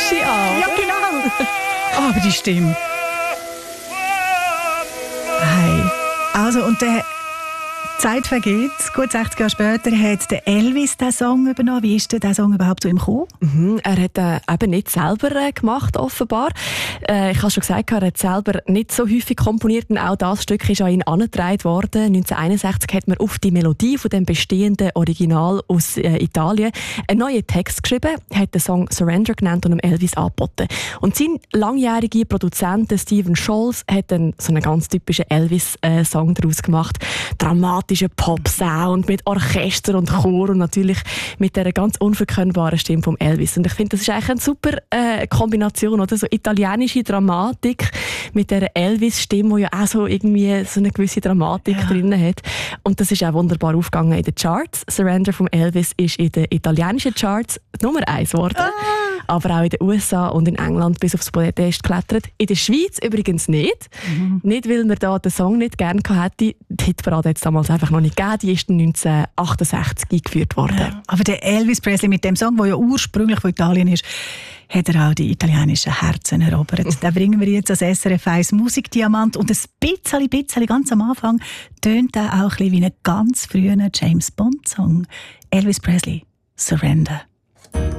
Italienische an. Ja, genau. Oh, aber die Stimme. Hey. Also, und der Zeit vergeht. Gut 60 Jahre später hat der Elvis diesen Song übernommen. Wie ist der Song überhaupt zu ihm gekommen? Er hat eben nicht selber gemacht, offenbar. Ich habe schon gesagt, er hat selber nicht so häufig komponiert und auch das Stück ist an ihn angetragen worden. 1961 hat man auf die Melodie von dem bestehenden Original aus Italien einen neuen Text geschrieben, hat den Song Surrender genannt und Elvis angeboten. Und sein langjähriger Produzent Stephen Scholz hat dann so einen ganz typischen Elvis-Song daraus gemacht. Dramatischer Pop-Sound mit Orchester und Chor und natürlich mit dieser ganz unverkennbaren Stimme von Elvis. Und ich finde, das ist eigentlich eine super Kombination, oder? So italienische Dramatik mit dieser Elvis-Stimme, die ja auch so irgendwie so eine gewisse Dramatik drin hat. Und das ist auch wunderbar aufgegangen in den Charts. Surrender von Elvis ist in den italienischen Charts Nummer 1 geworden. Aber auch in den USA und in England bis aufs Podest geklettert. In der Schweiz übrigens nicht. Nicht, weil man da den Song nicht gerne hätte. Die Hitparade hat es damals einfach noch nicht gegeben. Die ist 1968 eingeführt worden. Ja, aber der Elvis Presley mit dem Song, der ja ursprünglich von Italien ist, hat er auch die italienischen Herzen erobert. Den bringen wir jetzt als SRF 1 Musikdiamant. Und ein bisschen, ganz am Anfang, tönt er auch ein bisschen wie ein ganz früher James Bond-Song. Elvis Presley, Surrender.